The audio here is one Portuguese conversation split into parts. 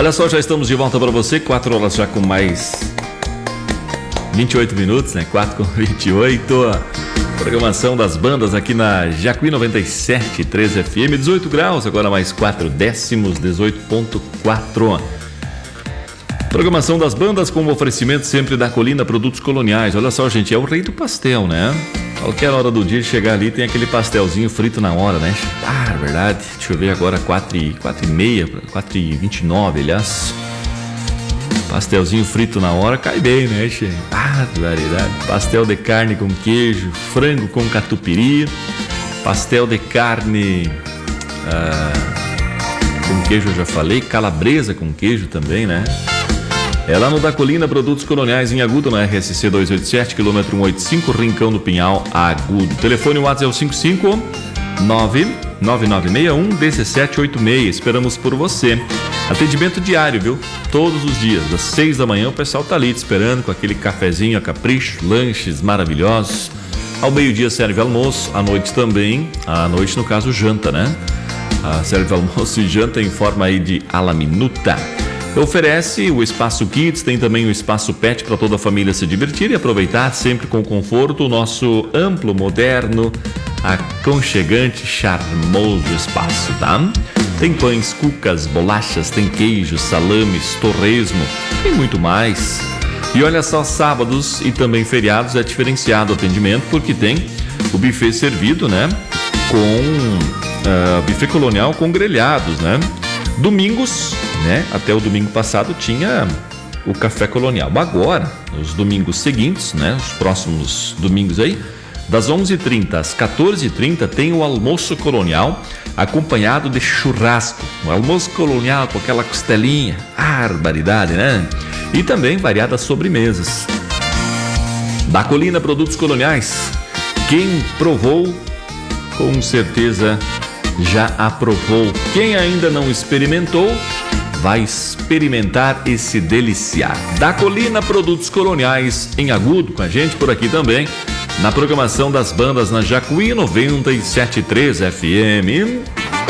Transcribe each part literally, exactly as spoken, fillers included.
Olha só, já estamos de volta para você, quatro horas já com mais vinte e oito minutos, né? quatro com vinte e oito. Programação das bandas aqui na Jacuí noventa e sete, três F M, dezoito graus, agora mais quatro décimos, dezoito ponto quatro. Programação das bandas com oferecimento sempre da Colina Produtos Coloniais. Olha só, gente, é o rei do pastel, né? Qualquer hora do dia chegar ali tem aquele pastelzinho frito na hora, né? Ah, verdade. Deixa eu ver agora, quatro e meia, quatro e vinte e nove, aliás. Pastelzinho frito na hora cai bem, né, che? Ah, variedade. Pastel de carne com queijo, frango com catupiry, pastel de carne ah, com queijo, eu já falei, calabresa com queijo também, né? É lá no Da Colina Produtos Coloniais, em Agudo, na R S C duzentos e oitenta e sete, quilômetro cento e oitenta e cinco, Rincão do Pinhal, Agudo. Telefone WhatsApp é o cinco cinco nove nove nove seis um um sete oito seis. Esperamos por você. Atendimento diário, viu? Todos os dias, às seis da manhã, o pessoal tá ali te esperando com aquele cafezinho a capricho, lanches maravilhosos. Ao meio-dia serve almoço, à noite também. À noite, no caso, janta, né? Ah, serve almoço e janta em forma aí de à la minuta. Oferece o Espaço Kids, tem também o Espaço Pet para toda a família se divertir e aproveitar sempre com conforto o nosso amplo, moderno, aconchegante, charmoso espaço, tá? Tem pães, cucas, bolachas, tem queijo, salames, torresmo, tem muito mais. E olha só, sábados e também feriados é diferenciado o atendimento porque tem o buffet servido, né? Com uh, buffet colonial com grelhados, né? Domingos, né? Até o domingo passado tinha o café colonial. Agora, os domingos seguintes, né? Os próximos domingos aí, das onze e trinta às quatorze e trinta tem o almoço colonial acompanhado de churrasco. O almoço colonial com aquela costelinha, barbaridade, né? E também variadas sobremesas. Da Colina Produtos Coloniais, quem provou, com certeza já aprovou. Quem ainda não experimentou, vai experimentar e se deliciar. Da Colina Produtos Coloniais, em Agudo, com a gente por aqui também, na programação das bandas na Jacuí noventa e sete, três F M.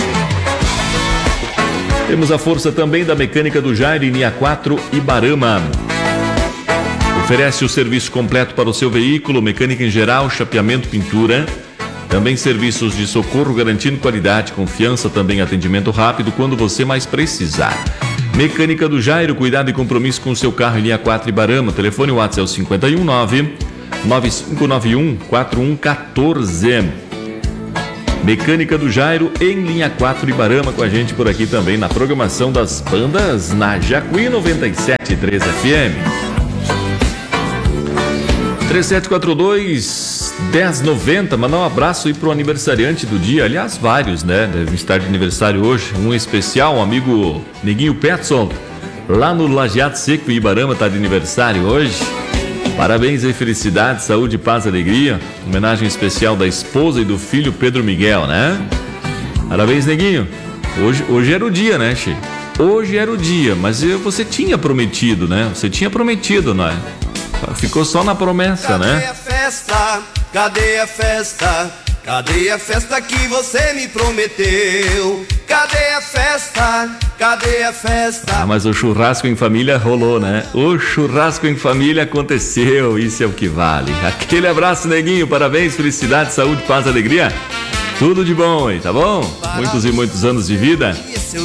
Temos a força também da Mecânica do Jairo em Linha quatro, Ibarama. Oferece o serviço completo para o seu veículo, mecânica em geral, chapeamento, pintura. Também serviços de socorro garantindo qualidade, confiança, também atendimento rápido quando você mais precisar. Mecânica do Jairo, cuidado e compromisso com o seu carro em Linha quatro, Ibarama. Telefone WhatsApp é o cinco um nove nove cinco nove um quatro um um quatro. Mecânica do Jairo em Linha quatro, Ibarama, com a gente por aqui também na programação das bandas na Jacuí noventa e sete, três F M. três sete quatro dois, dez noventa. Mandar um abraço aí pro aniversariante do dia. Aliás, vários, né? Devem estar de aniversário hoje. Um especial, um amigo Neguinho Petson, lá no Lajeado Seco, Ibarama, tá de aniversário hoje. Parabéns aí, felicidade, saúde, paz, alegria. Homenagem especial da esposa e do filho Pedro Miguel, né? Parabéns, Neguinho. Hoje, hoje era o dia, né, Che? Hoje era o dia, mas você tinha prometido, né? Você tinha prometido, não é? Ficou só na promessa, né? Cadê a festa? Cadê a festa? Cadê a festa que você me prometeu? Cadê a festa? Cadê a festa? Ah, mas o churrasco em família rolou, né? O churrasco em família aconteceu, isso é o que vale. Aquele abraço, Neguinho, parabéns, felicidade, saúde, paz, alegria. Tudo de bom aí, tá bom? Muitos e muitos anos de vida.